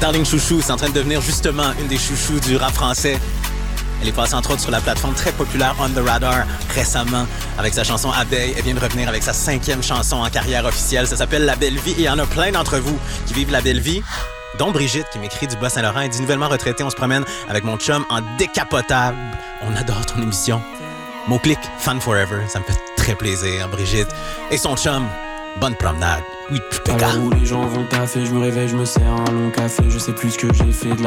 Darling Chouchou, c'est en train de devenir justement une des chouchous du rap français. Elle est passée entre autres sur la plateforme très populaire On The Radar récemment avec sa chanson Abeille. Elle vient de revenir avec sa 5e chanson en carrière officielle. Ça s'appelle La Belle Vie et il y en a plein d'entre vous qui vivent la belle vie. Dont Brigitte qui m'écrit du Bas-Saint-Laurent. Elle dit nouvellement retraité, on se promène avec mon chum en décapotable. On adore ton émission. Mot-clic, Fun Forever. Ça me fait très plaisir, Brigitte. Et son chum, bonne promenade. Oui, à l'heure où les gens vont taffer, je me réveille, je me sers un long café. Je sais plus ce que j'ai fait de